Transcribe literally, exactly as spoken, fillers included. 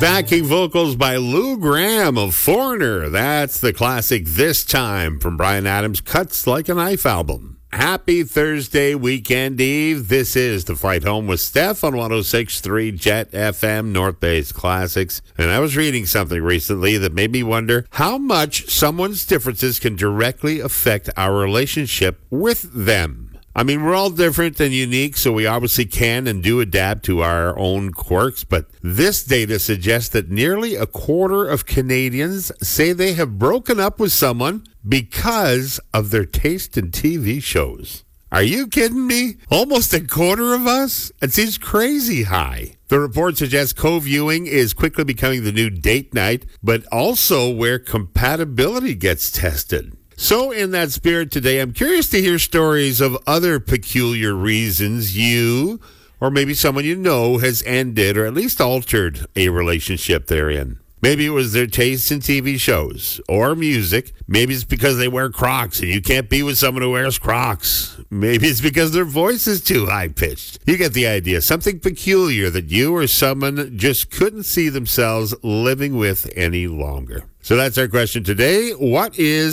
Backing vocals by Lou Gramm of Foreigner. That's the classic This Time from Bryan Adams' Cuts Like a Knife album. Happy Thursday weekend eve. This is The Flight Home with Steph on one oh six point three Jet F M, North Bay's Classics. And I was reading something recently that made me wonder how much someone's differences can directly affect our relationship with them. I mean, we're all different and unique, so we obviously can and do adapt to our own quirks. But this data suggests that nearly a quarter of Canadians say they have broken up with someone because of their taste in T V shows. Are you kidding me? Almost a quarter of us? It seems crazy high. The report suggests co-viewing is quickly becoming the new date night, but also where compatibility gets tested. So in that spirit today, I'm curious to hear stories of other peculiar reasons you, or maybe someone you know, has ended or at least altered a relationship they're in. Maybe it was their taste in T V shows or music. Maybe it's because they wear Crocs and you can't be with someone who wears Crocs. Maybe it's because their voice is too high-pitched. You get the idea. Something peculiar that you or someone just couldn't see themselves living with any longer. So that's our question today. What is